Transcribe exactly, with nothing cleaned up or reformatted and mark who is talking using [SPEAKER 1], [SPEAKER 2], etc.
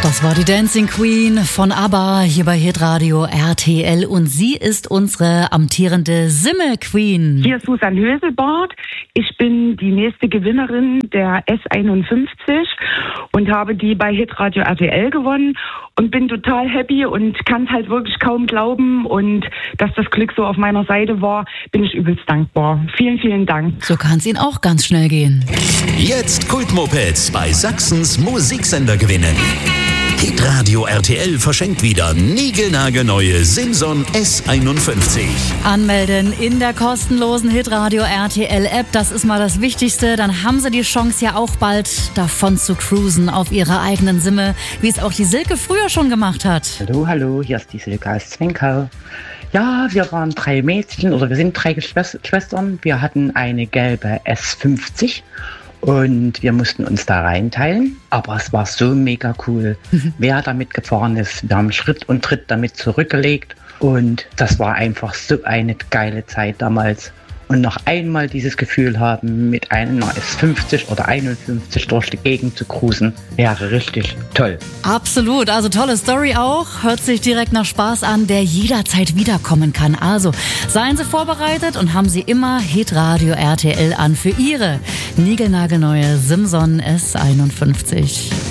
[SPEAKER 1] Das war die Dancing Queen von ABBA hier bei Hitradio R T L und sie ist unsere amtierende Simme-Queen.
[SPEAKER 2] Hier ist Susan Höselbart. Ich bin die nächste Gewinnerin der S einundfünfzig und habe die bei Hitradio R T L gewonnen und bin total happy und kann es halt wirklich kaum glauben, und dass das Glück so auf meiner Seite war, bin ich übelst dankbar. Vielen, vielen Dank.
[SPEAKER 1] So kann es Ihnen auch ganz schnell gehen.
[SPEAKER 3] Jetzt Kultmopeds bei Sachsens Musiksender gewinnen. Hitradio R T L verschenkt wieder niegelnagelneue Simson S einundfünfzig.
[SPEAKER 1] Anmelden in der kostenlosen Hitradio R T L App, das ist mal das Wichtigste. Dann haben Sie die Chance ja auch bald davon zu cruisen auf Ihrer eigenen Simme, wie es auch die Silke früher schon gemacht hat.
[SPEAKER 4] Hallo, hallo, hier ist die Silke aus Zwinkau. Ja, wir waren drei Mädchen, oder wir sind drei Geschwistern. Wir hatten eine gelbe S fünfzig. Und wir mussten uns da reinteilen, aber es war so mega cool, mhm. wer damit gefahren ist. Wir haben Schritt und Tritt damit zurückgelegt und das war einfach so eine geile Zeit damals. Und noch einmal dieses Gefühl haben, mit einer S fünfzig oder einundfünfzig durch die Gegend zu cruisen, wäre richtig toll.
[SPEAKER 1] Absolut, also tolle Story auch. Hört sich direkt nach Spaß an, der jederzeit wiederkommen kann. Also seien Sie vorbereitet und haben Sie immer Hitradio R T L an für Ihre niegelnagelneue Simson S einundfünfzig.